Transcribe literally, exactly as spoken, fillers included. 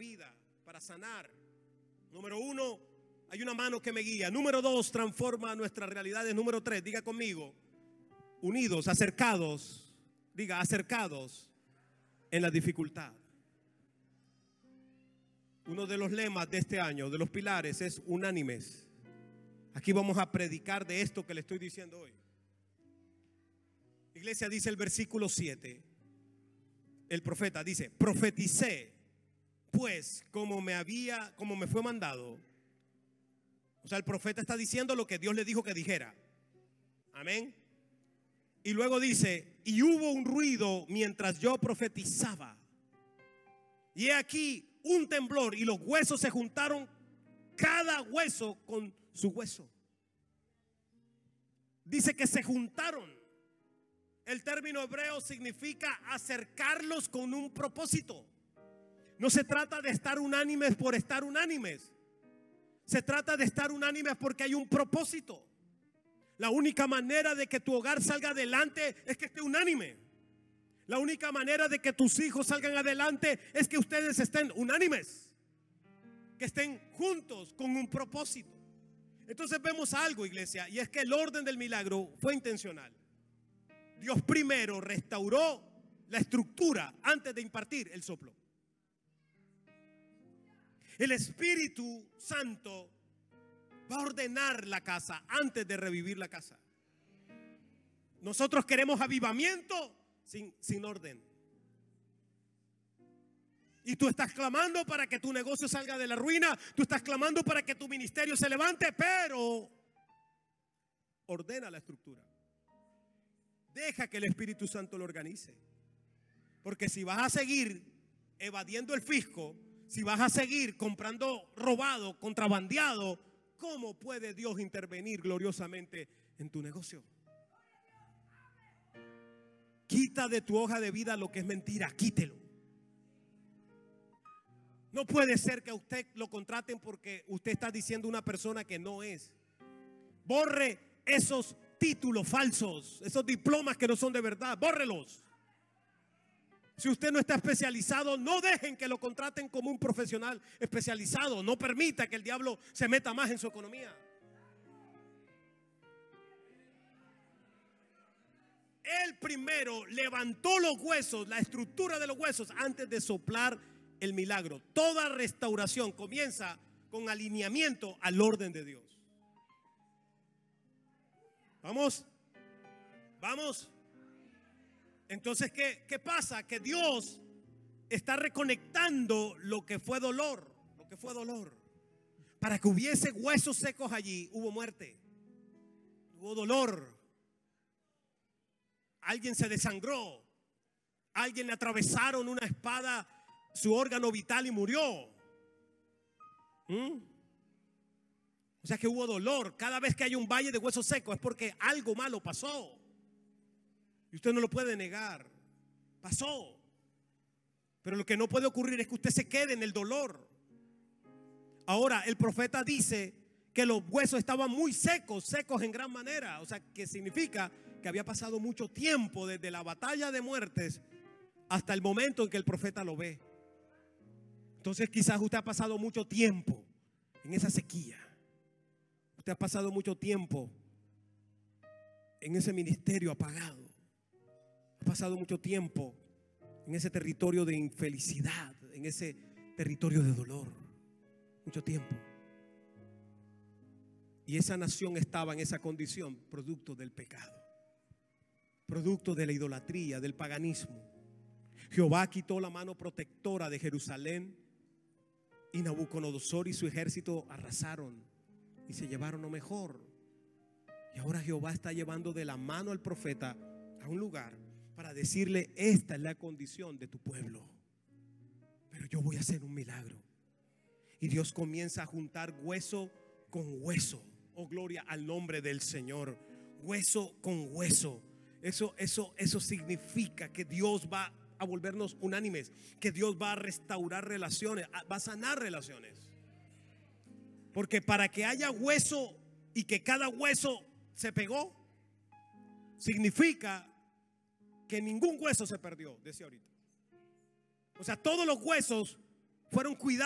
vida, para sanar. Número uno, hay una mano que me guía. Número dos, transforma nuestras realidades. Número tres, diga conmigo, unidos, acercados, diga acercados en la dificultad. Uno de los lemas de este año, de los pilares, es unánimes. Aquí vamos a predicar de esto que le estoy diciendo hoy. Iglesia, dice el versículo siete, el profeta dice: profeticé pues como me había, como me fue mandado. O sea, el profeta está diciendo lo que Dios le dijo que dijera. Amén. Y luego dice: y hubo un ruido mientras yo profetizaba, y he aquí un temblor, y los huesos se juntaron, cada hueso con su hueso. Dice que se juntaron. El término hebreo significa acercarlos con un propósito. No se trata de estar unánimes por estar unánimes. Se trata de estar unánimes porque hay un propósito. La única manera de que tu hogar salga adelante es que esté unánime. La única manera de que tus hijos salgan adelante es que ustedes estén unánimes, que estén juntos con un propósito. Entonces vemos algo, iglesia, y es que el orden del milagro fue intencional. Dios primero restauró la estructura antes de impartir el soplo. El Espíritu Santo va a ordenar la casa antes de revivir la casa. Nosotros queremos avivamiento sin, sin orden. Y tú estás clamando para que tu negocio salga de la ruina. Tú estás clamando para que tu ministerio se levante, pero ordena la estructura. Deja que el Espíritu Santo lo organice. Porque si vas a seguir evadiendo el fisco, si vas a seguir comprando robado, contrabandeado, ¿cómo puede Dios intervenir gloriosamente en tu negocio? Quita de tu hoja de vida lo que es mentira, quítelo. No puede ser que a usted lo contraten porque usted está diciendo una persona que no es. Borre esos títulos falsos, esos diplomas que no son de verdad, bórrelos. Si usted no está especializado, no dejen que lo contraten como un profesional especializado. No permita que el diablo se meta más en su economía. Él primero levantó los huesos, la estructura de los huesos, antes de soplar el milagro. Toda restauración comienza con alineamiento al orden de Dios. Vamos, vamos. Entonces, ¿qué, qué pasa? Que Dios está reconectando lo que fue dolor, lo que fue dolor. Para que hubiese huesos secos allí, hubo muerte, hubo dolor. Alguien se desangró, alguien le atravesaron una espada su órgano vital y murió. ¿Mm? O sea que hubo dolor. Cada vez que hay un valle de huesos secos es porque algo malo pasó. Y usted no lo puede negar. Pasó. Pero lo que no puede ocurrir es que usted se quede en el dolor. Ahora el profeta dice que los huesos estaban muy secos, secos en gran manera. O sea que significa que había pasado mucho tiempo desde la batalla de muertes hasta el momento en que el profeta lo ve. Entonces quizás usted ha pasado mucho tiempo en esa sequía. Usted ha pasado mucho tiempo en ese ministerio apagado. Ha pasado mucho tiempo en ese territorio de infelicidad, en ese territorio de dolor. Mucho tiempo. Y esa nación estaba en esa condición producto del pecado, producto de la idolatría, del paganismo. Jehová quitó la mano protectora de Jerusalén y Nabucodonosor y su ejército arrasaron y se llevaron lo mejor. Y ahora Jehová está llevando de la mano al profeta a un lugar para decirle: esta es la condición de tu pueblo, pero yo voy a hacer un milagro. Y Dios comienza a juntar hueso con hueso. Oh, gloria al nombre del Señor. Hueso con hueso. Eso, eso, eso significa que Dios va a volvernos unánimes, que Dios va a restaurar relaciones, va a sanar relaciones. Porque para que haya hueso y que cada hueso se pegó, significa que ningún hueso se perdió, decía ahorita. O sea, todos los huesos fueron cuidados